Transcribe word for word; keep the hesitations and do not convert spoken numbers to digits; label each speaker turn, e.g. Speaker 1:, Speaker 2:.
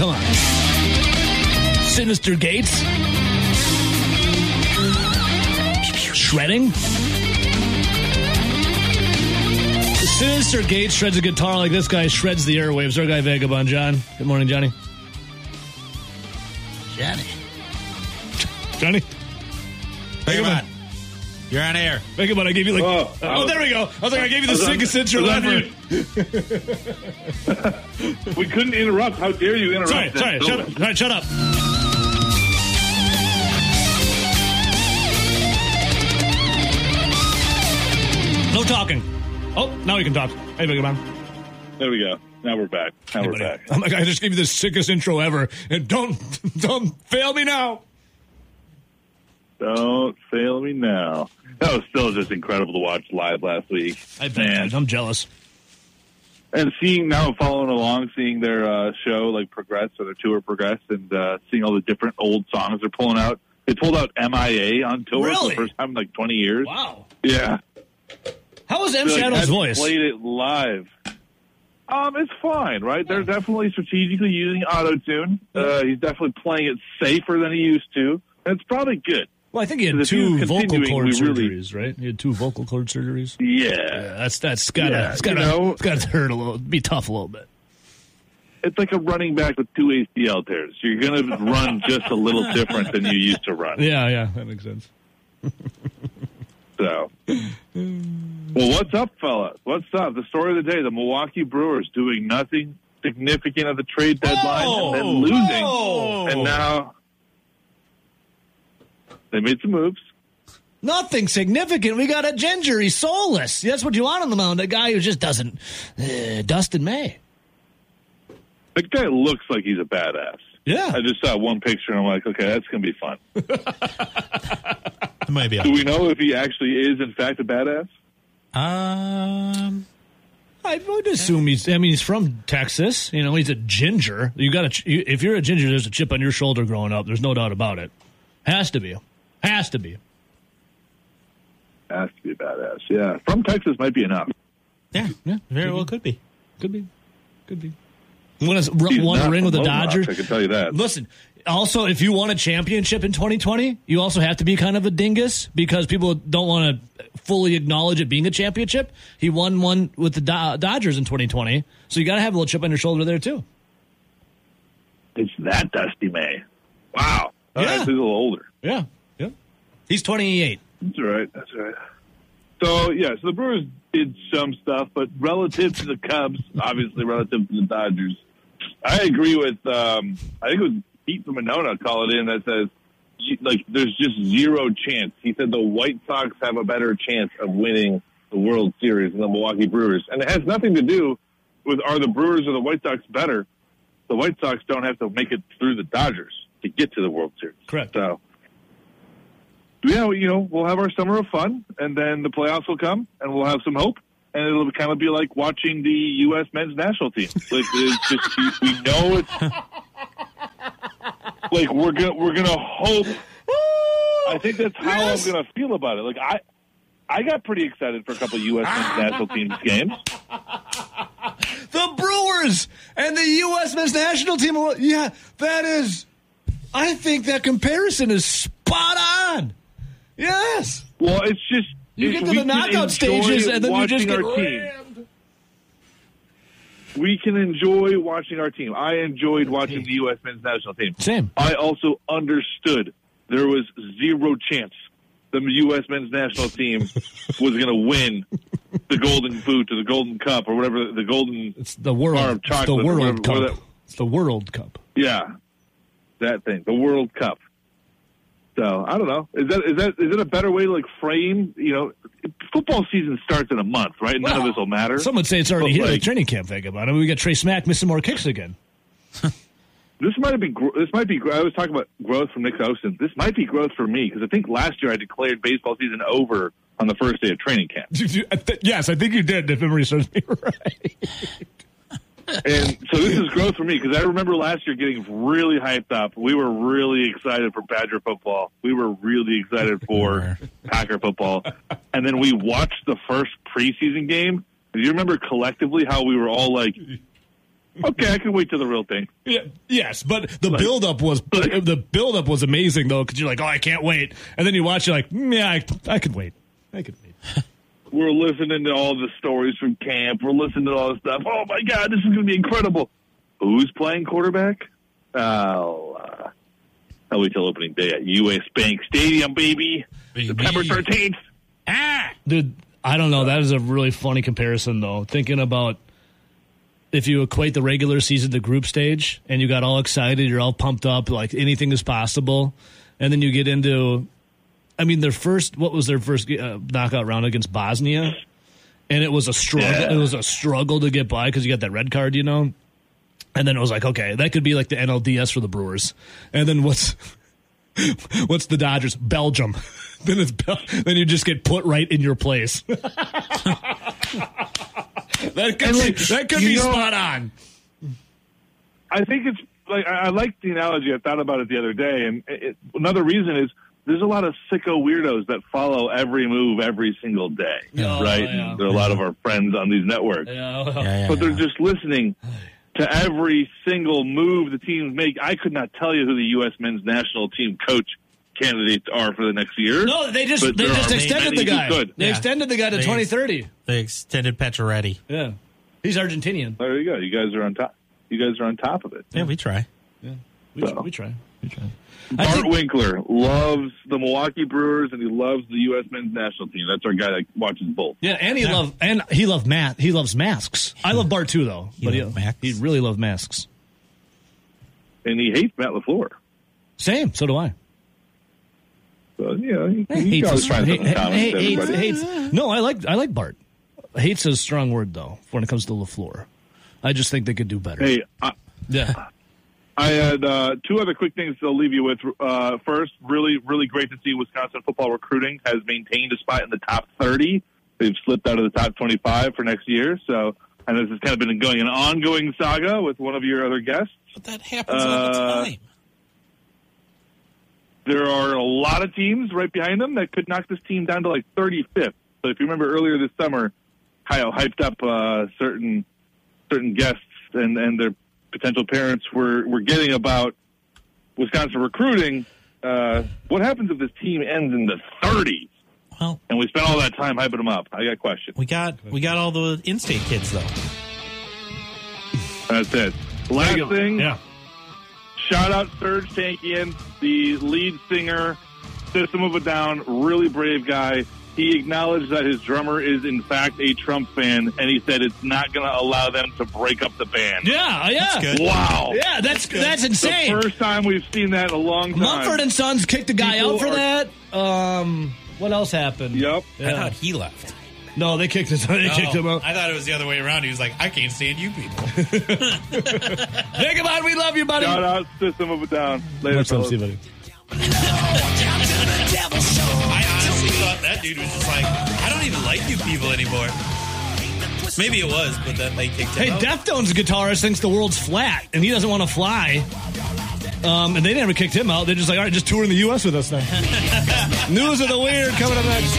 Speaker 1: come on. Sinister Gates. Shredding. Sinister Gates shreds a guitar like this guy shreds the airwaves. Our guy Vagabond John. Good morning, Johnny.
Speaker 2: Johnny.
Speaker 1: Johnny.
Speaker 2: Vagabond. You're on air.
Speaker 1: Vagabond, I gave you like... Oh, oh, there we go. I was like, I gave you the sickest intro ever.
Speaker 3: We couldn't interrupt. How dare you interrupt?
Speaker 1: Sorry, sorry. Shut up. All right, shut up. No talking. Oh, now we can talk. Hey, Vagabond.
Speaker 3: There we go. Now we're back. Now
Speaker 1: Hey,
Speaker 3: we're
Speaker 1: buddy.
Speaker 3: back.
Speaker 1: I'm like, I just gave you the sickest intro ever, and don't, don't fail me now.
Speaker 3: Don't fail me now. That was still just incredible to watch live last week.
Speaker 1: I bet.
Speaker 3: Man.
Speaker 1: I'm jealous.
Speaker 3: And seeing now, following along, seeing their uh, show like progress or their tour progress, and uh, seeing all the different old songs they're pulling out. They pulled out M I A on tour
Speaker 1: Really?
Speaker 3: for the first time in like twenty years.
Speaker 1: Wow.
Speaker 3: Yeah.
Speaker 1: How was M.
Speaker 3: They, like,
Speaker 1: Shadow's
Speaker 3: hadn't
Speaker 1: voice?
Speaker 3: Played it live. Um, it's fine, right? They're definitely strategically using auto-tune. Uh, he's definitely playing it safer than he used to. And it's probably good.
Speaker 1: Well, I think he had
Speaker 3: Because if he
Speaker 1: two
Speaker 3: was
Speaker 1: vocal
Speaker 3: continuing,
Speaker 1: cord
Speaker 3: we really-
Speaker 1: surgeries, right? He had two vocal cord surgeries.
Speaker 3: Yeah.
Speaker 1: Yeah, that's that's gotta
Speaker 3: Yeah,
Speaker 1: it's gotta
Speaker 3: you know-
Speaker 1: it's gotta hurt a little, be tough a little bit.
Speaker 3: It's like a running back with two A C L tears. You're going to run just a little different than you used to run.
Speaker 1: Yeah, yeah, that makes sense.
Speaker 3: So, well, what's up, fella? What's up? The story of the day: the Milwaukee Brewers doing nothing significant at the trade deadline
Speaker 1: Oh,
Speaker 3: and then losing,
Speaker 1: oh.
Speaker 3: and now they made some moves.
Speaker 1: Nothing significant. We got a ginger. He's soulless. That's what you want on the mound. A guy who just doesn't uh, dust in May.
Speaker 3: The guy looks like he's a badass.
Speaker 1: Yeah.
Speaker 3: I just saw one picture and I'm like, okay, that's going to be fun.
Speaker 2: Maybe.
Speaker 3: Do we know if he actually is, in fact, a badass?
Speaker 2: Um,
Speaker 1: I would assume he's. I mean, he's from Texas. You know, he's a ginger. You got to. If you're a ginger, there's a chip on your shoulder growing up. There's no doubt about it. Has to be. Has to be.
Speaker 3: Has to be a badass. Yeah, from Texas might be enough.
Speaker 2: yeah,
Speaker 1: Yeah,
Speaker 2: very
Speaker 1: could
Speaker 2: well
Speaker 1: be.
Speaker 2: could be.
Speaker 1: Could be. Could be. Won a,
Speaker 3: He's
Speaker 1: won a
Speaker 3: not
Speaker 1: ring with the
Speaker 3: from Lone Rock,
Speaker 1: Dodgers.
Speaker 3: I can tell you that.
Speaker 1: Listen, also, if you want a championship in twenty twenty, you also have to be kind of a dingus because people don't want to fully acknowledge it being a championship. He won one with the Do- Dodgers in twenty twenty, so you got to have a little chip on your shoulder there, too.
Speaker 3: It's that Dusty May. Wow. All
Speaker 1: Yeah.
Speaker 3: right, he's a little older.
Speaker 1: Yeah, yeah. He's twenty-eight.
Speaker 3: That's all right. That's all right. So, yeah, so the Brewers did some stuff, but relative to the Cubs, obviously relative to the Dodgers, I agree with, um, I think it was Pete from Monona called it in that says, like, there's just zero chance. He said the White Sox have a better chance of winning the World Series than the Milwaukee Brewers. And it has nothing to do with are the Brewers or the White Sox better. The White Sox don't have to make it through the Dodgers to get to the World Series.
Speaker 1: Correct.
Speaker 3: So, yeah, you know, we'll have our summer of fun, and then the playoffs will come, and we'll have some hope, and it'll kind of be like watching the U S men's national team. Like, it's just, we, we know it's, like, we're gonna, we're gonna hope. I think that's how
Speaker 1: Yes.
Speaker 3: I'm gonna feel about it. Like, I, I got pretty excited for a couple of U S men's national teams games.
Speaker 1: The Brewers and the U S men's national team. Yeah, that is. I think that comparison is spot on. Yes.
Speaker 3: Well, it's just
Speaker 1: You
Speaker 3: if
Speaker 1: get to
Speaker 3: we
Speaker 1: the
Speaker 3: can
Speaker 1: knockout
Speaker 3: enjoy
Speaker 1: stages and then you just
Speaker 3: watching
Speaker 1: get
Speaker 3: our team.
Speaker 1: rammed.
Speaker 3: We can enjoy watching our team. I enjoyed watching the U S men's national team.
Speaker 1: Same.
Speaker 3: I also understood there was zero chance the U S men's national team was going to win the Golden Boot or the Golden Cup or whatever, the Golden
Speaker 1: It's the world.
Speaker 3: Bar of
Speaker 1: It's the
Speaker 3: chocolate or
Speaker 1: World
Speaker 3: whatever-
Speaker 1: Cup.
Speaker 3: whatever-
Speaker 1: It's the World Cup.
Speaker 3: Yeah, that thing, the World Cup. So I don't know. Is that is that is it a better way to like frame? You know, football season starts in a month, right? None
Speaker 1: Well,
Speaker 3: of this will matter.
Speaker 1: Some would say it's already
Speaker 3: But,
Speaker 1: here.
Speaker 3: like-
Speaker 1: Like training camp. Think about it. We got Trey Smack missing more kicks again.
Speaker 3: This might be gr- this might be. gr- I was talking about growth from Nick Houston. This might be growth for me because I think last year I declared baseball season over on the first day of training camp.
Speaker 1: Yes, I think you did. If memory serves me right.
Speaker 3: And so this is growth for me because I remember last year getting really hyped up. We were really excited for Badger football. We were really excited for Packer football. And then we watched the first preseason game. Do you remember collectively how we were all like, Okay, I can wait till the real thing.
Speaker 1: Yeah, yes, but the like, buildup was like, the buildup was amazing though, because you're like, oh, I can't wait, and then you watch, you're like, mm, yeah, I, I could wait, I could wait.
Speaker 3: We're listening to all the stories from camp. We're listening to all this stuff. Oh my God, this is going to be incredible. Who's playing quarterback? Oh, uh, I'll wait till opening day at U S Bank Stadium, baby, September thirteenth.
Speaker 2: Ah,
Speaker 1: dude, I don't know. That is a really funny comparison though. Thinking about. If you equate the regular season to group stage and you got all excited, you're all pumped up, like anything is possible. And then you get into, I mean, their first, what was their first uh, knockout round against Bosnia? And it was a struggle. Yeah. It was a struggle to get by because you got that red card, you know? And then it was like, okay, that could be like the N L D S for the Brewers. And then what's, what's the Dodgers? Belgium. then it's, then you just get put right in your place. That could
Speaker 3: like,
Speaker 1: be, that could be
Speaker 3: know,
Speaker 1: spot on.
Speaker 3: I think it's like I, I like the analogy. I thought about it the other day, and it, another reason is there's a lot of sicko weirdos that follow every move every single day,
Speaker 1: oh,
Speaker 3: right?
Speaker 1: Yeah.
Speaker 3: There are a lot of our friends on these networks,
Speaker 1: yeah, well,
Speaker 2: yeah, yeah,
Speaker 3: but they're
Speaker 2: yeah.
Speaker 3: just listening to every single move the teams make. I could not tell you who the U S men's national team coach candidates are for the next year.
Speaker 1: No, they just they just extended the guy. They
Speaker 2: yeah.
Speaker 1: extended the guy to
Speaker 2: they
Speaker 1: twenty thirty.
Speaker 2: They extended Pacioretty.
Speaker 1: Yeah, he's Argentinian.
Speaker 3: There you go. You guys are on top. You guys are on top of it.
Speaker 2: Yeah, we try.
Speaker 1: Yeah, we,
Speaker 3: so.
Speaker 1: try, we try. We try.
Speaker 3: Bart
Speaker 1: think,
Speaker 3: Winkler loves the Milwaukee Brewers and he loves the U S men's national team. That's our guy that watches both.
Speaker 1: Yeah, and he
Speaker 2: yeah.
Speaker 1: love and he loved Matt. He loves masks. I love Bart too, though.
Speaker 2: He
Speaker 1: but he,
Speaker 2: masks.
Speaker 1: he really loved masks.
Speaker 3: And he hates Matt LaFleur.
Speaker 1: Same. So do I.
Speaker 3: So, you know, he, he
Speaker 1: hates
Speaker 3: always
Speaker 1: is,
Speaker 3: tries
Speaker 1: hate,
Speaker 3: something common
Speaker 1: hate,
Speaker 3: to
Speaker 1: hates,
Speaker 3: everybody.
Speaker 1: hates. No, I like I like Bart. Hate's a strong word though when it comes to LaFleur. I just think they could do better.
Speaker 3: Hey, I,
Speaker 1: yeah.
Speaker 3: I had uh, two other quick things to leave you with. Uh, first, really, really great to see Wisconsin football recruiting has maintained a spot in the top thirty. They've slipped out of the top twenty-five for next year. So, and this has kind of been going an ongoing saga with one of your other guests.
Speaker 2: But that happens uh, all the time.
Speaker 3: There are a lot of teams right behind them that could knock this team down to like thirty-fifth. So if you remember earlier this summer, Kyle hyped up uh, certain certain guests and, and their potential parents were, were getting about Wisconsin recruiting. Uh, what happens if this team ends in the thirties?
Speaker 2: Well,
Speaker 3: and we spent all that time hyping them up. I got questions.
Speaker 2: We got we got all the in-state kids though.
Speaker 3: That's it. Last thing.
Speaker 1: Yeah.
Speaker 3: Shout out Serge Tankian, the lead singer, System of a Down, really brave guy. He acknowledged that his drummer is, in fact, a Trump fan, and he said it's not going to allow them to break up the band.
Speaker 1: Yeah, yeah.
Speaker 2: That's good.
Speaker 3: Wow.
Speaker 1: Yeah, that's that's, that's insane.
Speaker 3: The first time we've seen that in a long time.
Speaker 1: Mumford and Sons kicked the guy
Speaker 3: People
Speaker 1: out for
Speaker 3: are...
Speaker 1: that. Um, what else happened?
Speaker 3: Yep.
Speaker 2: I
Speaker 1: Yeah.
Speaker 2: thought he left.
Speaker 1: No, they kicked his, they
Speaker 2: No,
Speaker 1: kicked him out.
Speaker 2: I thought it was the other way around. He was like, I can't stand you people.
Speaker 1: Think about it. We love you, buddy.
Speaker 3: Shout out System of a Down. Later,
Speaker 1: Much love,
Speaker 3: fellas.
Speaker 1: see you, buddy.
Speaker 2: I honestly thought that dude was just like, I don't even like you people anymore. Maybe it was, but then they kicked him
Speaker 1: Hey,
Speaker 2: out.
Speaker 1: Deftones guitarist thinks the world's flat, and he doesn't want to fly. Um, and they never kicked him out. They're just like, all right, just tour in the U S with us then. News of the Weird coming up next.